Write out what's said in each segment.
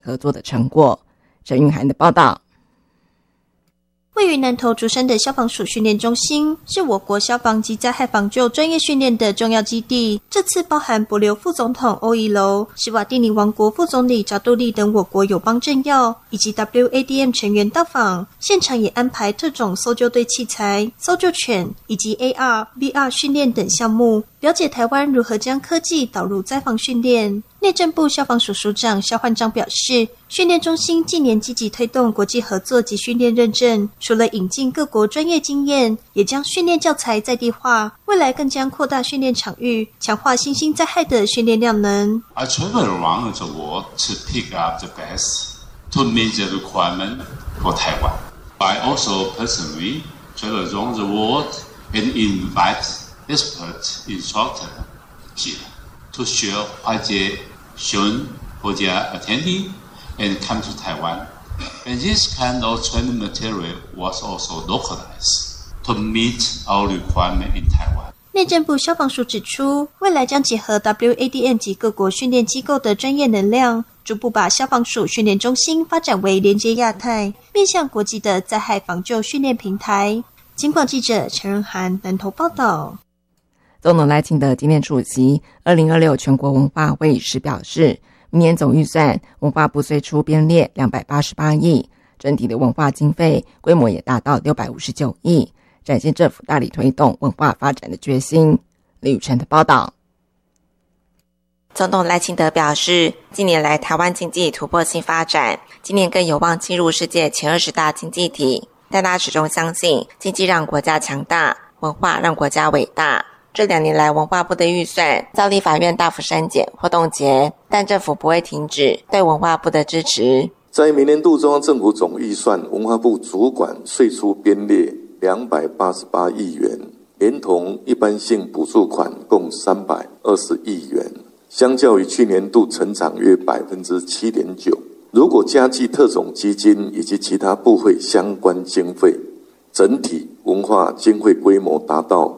合作的成果。陈韵涵的报道。 位于南投竹山的消防署训练中心是我国消防及灾害防救专业训练的重要基地。这次包含帛琉副总统欧宜楼、史瓦蒂尼王国副总理扎杜利等我国友邦政要以及 WADM 成员到访，现场也安排特种搜救队器材、搜救犬以及 AR、VR 训练等项目，了解台湾如何将科技导入灾防训练。内政部消防署署长肖焕章表示，训练中心近年积极推动国际合作及训练认证，除了引进各国专业经验，也将训练教材在地化，未来更将扩大训练场域，强化新兴灾害的训练量能。 I travel around the world to pick up the best to meet the requirement for Taiwan. I also personally travel around the world and invite expert instructors here to share what they shown for their attendee and come to Taiwan. And this kind of training material was also localized to meet our requirement in Taiwan. 内政部消防署指出，未来将结合 WADM 及各国训练机构的专业能量，逐步把消防署训练中心发展为连接亚太、面向国际的灾害防救训练平台。警广记者陈仁涵南投报道。 总统赖清德今天出席2026全国文化会议时表示，明年总预算文化部虽初编列288亿，整体的文化经费规模也达到659亿，展现政府大力推动文化发展的决心。李宇晨的报道。 总统赖清德表示，近年来台湾经济突破性发展，今年更有望进入世界前20大经济体，但他始终相信经济让国家强大，文化让国家伟大。这2年来文化部的预算遭立法院大幅删减或冻结，但政府不会停止对文化部的支持。 在明年度中央政府总预算，文化部主管岁初编列288亿元，连同一般性补助款共320亿元，相较于去年度成长约 7.9%。 如果加计特种基金以及其他部会相关经费，整体文化经费规模达到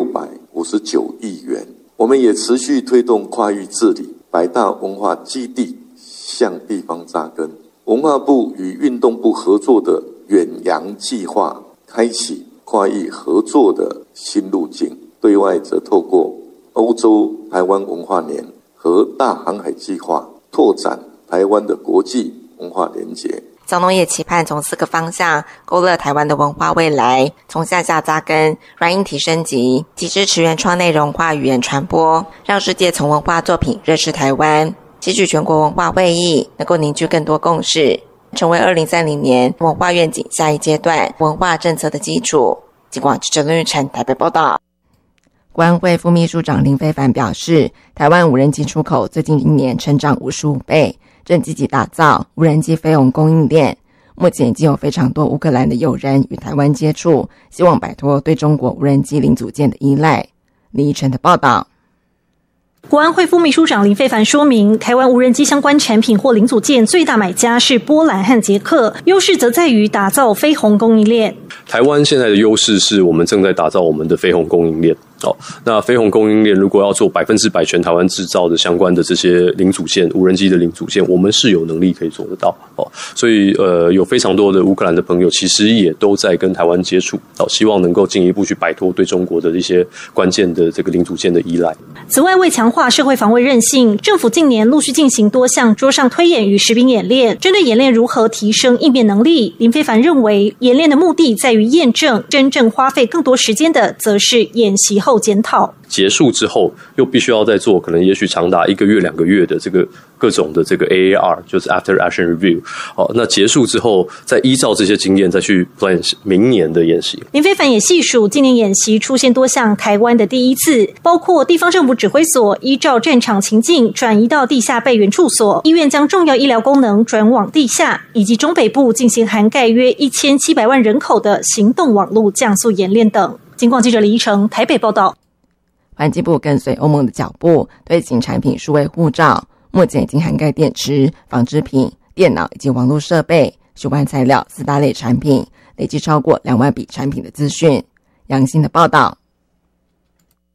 659亿元。我们也持续推动跨域治理，100大文化基地向地方扎根。文化部与运动部合作的远洋计划，开启跨域合作的新路径。对外则透过欧洲台湾文化年和大航海计划，拓展台湾的国际文化连结。 总统也期盼从4个方向勾勒台湾的文化未来，从向下扎根、软硬体升级，及支持原创内容化语言传播，让世界从文化作品认识台湾。期许全国文化会议能够凝聚更多共识，成为2030年文化愿景下一阶段文化政策的基础。警广记者林玉成台北报道。 国安会副秘书长林飞帆表示，台湾无人机出口最近1年成长55倍，正积极打造无人机飞鸿供应链。目前已经有非常多乌克兰的友人与台湾接触，希望摆脱对中国无人机零组件的依赖。李依晨的报道。 国安会副秘书长林飞帆说明，台湾无人机相关产品或零组件最大买家是波兰和捷克，优势则在于打造飞鸿供应链。 台湾现在的优势是我们正在打造我们的飞鸿供应链。那飞鸿供应链如果要做100%全台湾制造的相关的这些零组件，无人机的零组件，我们是有能力可以做得到。所以有非常多的乌克兰的朋友其实也都在跟台湾接触，希望能够进一步去摆脱对中国的一些关键的这个零组件的依赖。 此外，为强化社会防卫韧性，政府近年陆续进行多项桌上推演与实兵演练。针对演练如何提升应变能力，林飞帆认为，演练的目的在于验证，真正花费更多时间的则是演习后检讨。 结束之后又必须要再做可能也许长达1个月2个月的这个各种的这个 AAR， 就是 After Action Review。那结束之后再依照这些经验再去 plan 明年的演习。 林飞帆也细数今年演习出现多项台湾的第一次，包括地方政府指挥所依照战场情境转移到地下备援处所，医院将重要医疗功能转往地下，以及中北部进行涵盖约1700万人口的行动网络降速演练等。警广记者李依成台北报道。 环境部跟随欧盟的脚步，推行产品数位护照，目前已经涵盖电池、纺织品、电脑以及网络设备、书办材料4大类产品，累计超过2万笔产品的资讯。杨欣的报道。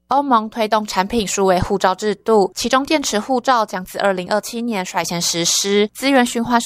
欧盟推动产品数位护照制度，其中电池护照将自2027年率先实施，资源循环